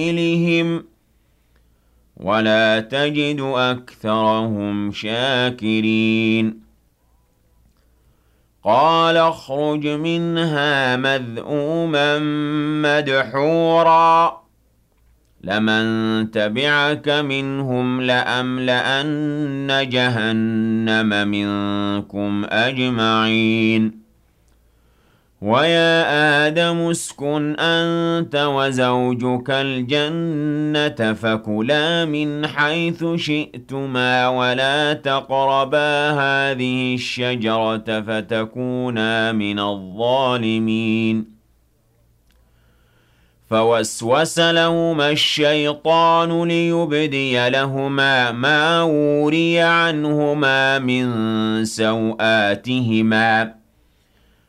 سبيلهم ولا تجد أكثرهم شاكرين قال اخرج منها مذءوما مدحورا لمن تبعك منهم لأملأن جهنم منكم أجمعين ويا آدم اسكن أنت وزوجك الجنة فكلا من حيث شئتما ولا تقربا هذه الشجرة فتكونا من الظالمين فوسوس لهما الشيطان ليبدي لهما ما وري عنهما من سوآتهما